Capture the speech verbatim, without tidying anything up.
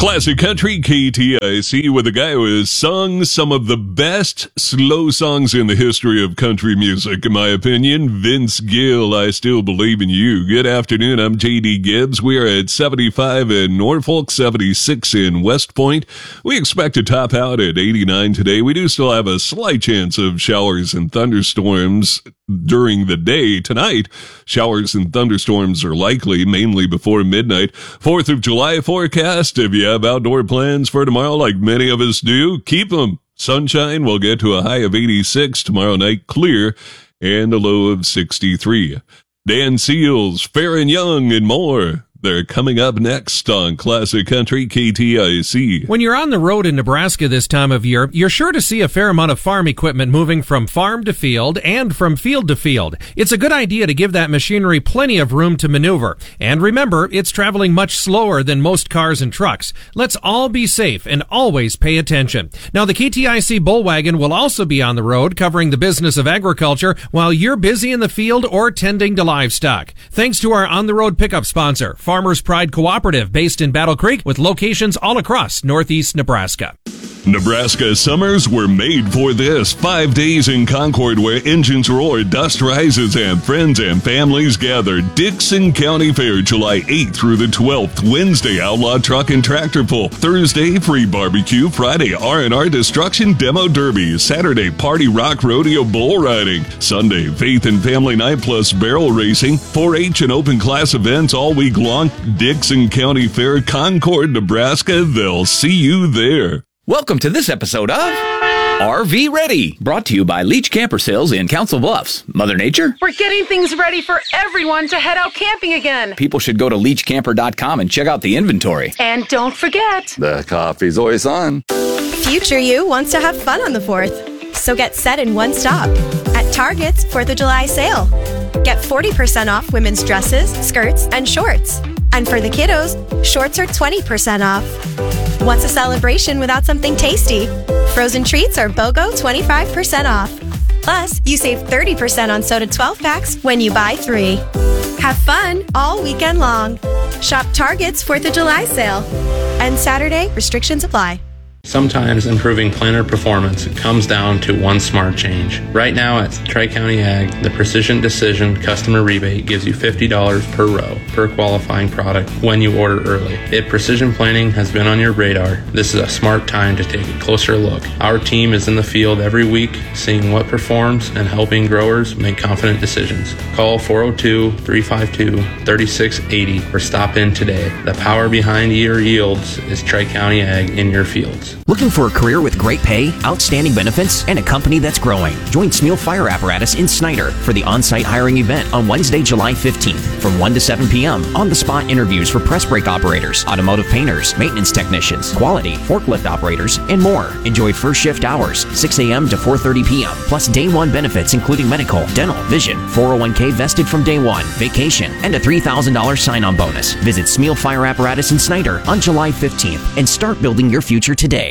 Classic Country K T I C with a guy who has sung some of the best slow songs in the history of country music, in my opinion. Vince Gill, I Still Believe in You. Good afternoon, I'm J D Gibbs. We are at seventy-five in Norfolk, seventy-six in West Point. We expect to top out at eighty-nine today. We do still have a slight chance of showers and thunderstorms during the day. Tonight, showers and thunderstorms are likely, mainly before midnight. fourth of July forecast. If you have outdoor plans for tomorrow, like many of us do, keep them. Sunshine will get to a high of eighty-six tomorrow night, clear, and a low of sixty-three. Dan Seals, Fair and Young, and more. They're coming up next on Classic Country K T I C. When you're on the road in Nebraska this time of year, you're sure to see a fair amount of farm equipment moving from farm to field and from field to field. It's a good idea to give that machinery plenty of room to maneuver. And remember, it's traveling much slower than most cars and trucks. Let's all be safe and always pay attention. Now, the K T I C Bullwagon will also be on the road covering the business of agriculture while you're busy in the field or tending to livestock. Thanks to our on-the-road pickup sponsor, Farmers Pride Cooperative, based in Battle Creek with locations all across northeast Nebraska. Nebraska summers were made for this. Five days in Concord where engines roar, dust rises, and friends and families gather. Dickson County Fair, July eighth through the twelfth. Wednesday, Outlaw Truck and Tractor Pull. Thursday, Free Barbecue. Friday, R and R Destruction Demo Derby. Saturday, Party Rock Rodeo Bull Riding. Sunday, Faith and Family Night plus Barrel Racing. four H and open class events all week long. Dickson County Fair, Concord, Nebraska. They'll see you there. Welcome to this episode of R V Ready, brought to you by Leach Camper Sales in Council Bluffs. Mother Nature? We're getting things ready for everyone to head out camping again. People should go to leach camper dot com and check out the inventory. And don't forget, the coffee's always on. Future you wants to have fun on the fourth, so get set in one stop at Target's fourth of July sale. Get forty percent off women's dresses, skirts, and shorts. And for the kiddos, shorts are twenty percent off. What's a celebration without something tasty? Frozen treats are BOGO twenty-five percent off. Plus, you save thirty percent on soda twelve packs when you buy three. Have fun all weekend long. Shop Target's fourth of July sale. And Saturday, restrictions apply. Sometimes improving planter performance comes down to one smart change. Right now at Tri-County Ag, the Precision Decision customer rebate gives you fifty dollars per row per qualifying product when you order early. If precision planting has been on your radar, this is a smart time to take a closer look. Our team is in the field every week, seeing what performs and helping growers make confident decisions. Call four oh two, three five two, three six eight oh or stop in today. The power behind your yields is Tri-County Ag in your fields. Looking for a career with great pay, outstanding benefits, and a company that's growing? Join Smeel Fire Apparatus in Snyder for the on-site hiring event on Wednesday, July fifteenth from one to seven p.m. On-the-spot interviews for press brake operators, automotive painters, maintenance technicians, quality, forklift operators, and more. Enjoy first shift hours, six a.m. to four thirty p.m., plus day one benefits including medical, dental, vision, four oh one k vested from day one, vacation, and a three thousand dollars sign-on bonus. Visit Smeel Fire Apparatus in Snyder on July fifteenth and start building your future today.